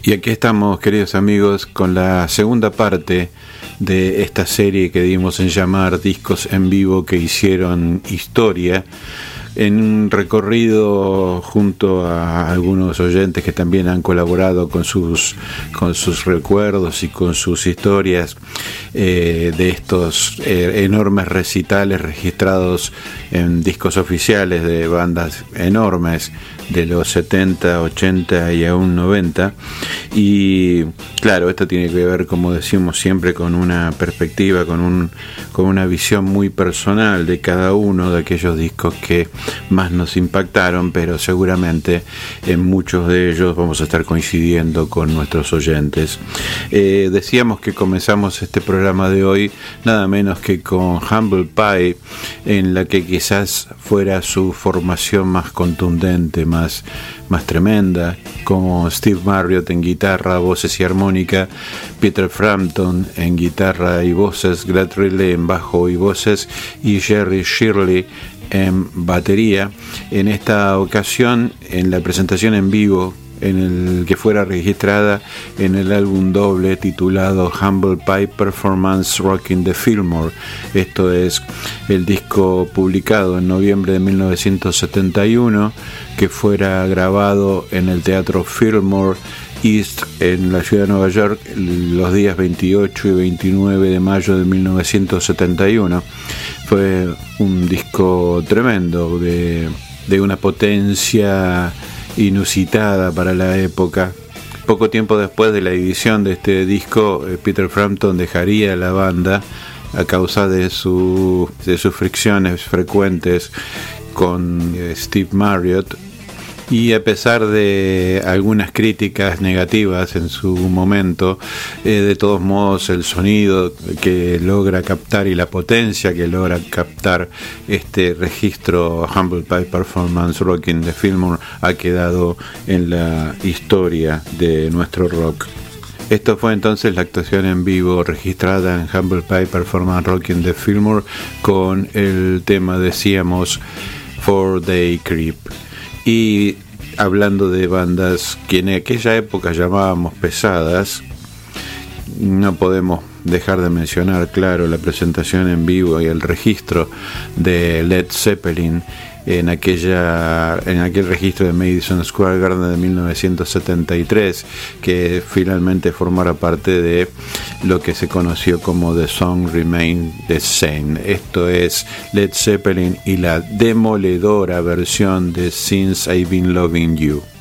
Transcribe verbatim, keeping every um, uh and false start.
Y aquí estamos, queridos amigos, con la segunda parte de esta serie que dimos en llamar Discos en Vivo que hicieron historia, en un recorrido junto a algunos oyentes que también han colaborado con sus con sus recuerdos y con sus historias eh, de estos eh, enormes recitales registrados en discos oficiales de bandas enormes de los setenta, ochenta y aún noventa. Y claro, esto tiene que ver, como decimos siempre, con una perspectiva, con un con una visión muy personal de cada uno de aquellos discos que más nos impactaron, pero seguramente en muchos de ellos vamos a estar coincidiendo con nuestros oyentes. Eh, decíamos que comenzamos este programa de hoy nada menos que con Humble Pie, en la que quizás fuera su formación más contundente, más, más tremenda, como Steve Marriott en guitarra, voces y armónica, Peter Frampton en guitarra y voces, Glenn Ridley en bajo y voces y Jerry Shirley en batería. En esta ocasión, en la presentación en vivo, en el que fuera registrada en el álbum doble titulado Humble Pie Performance Rockin' the Fillmore. Esto es el disco publicado en noviembre de mil novecientos setenta y uno, que fuera grabado en el Teatro Fillmore East en la ciudad de Nueva York los días veintiocho y veintinueve de mayo de mil novecientos setenta y uno. Fue un disco tremendo, de, de una potencia inusitada para la época. Poco tiempo después de la edición de este disco, Peter Frampton dejaría la banda a causa de, su, de sus fricciones frecuentes con Steve Marriott. Y a pesar de algunas críticas negativas en su momento, eh, de todos modos el sonido que logra captar y la potencia que logra captar este registro Humble Pie Performance Rockin' the Fillmore ha quedado en la historia de nuestro rock. Esto fue entonces la actuación en vivo registrada en Humble Pie Performance Rockin' the Fillmore con el tema, decíamos, Four Day Creep. Y hablando de bandas que en aquella época llamábamos pesadas, no podemos dejar de mencionar, claro, la presentación en vivo y el registro de Led Zeppelin en aquella en aquel registro de Madison Square Garden de mil novecientos setenta y tres, que finalmente formara parte de lo que se conoció como The Song Remains the Same. Esto es Led Zeppelin y la demoledora versión de Since I've Been Loving You.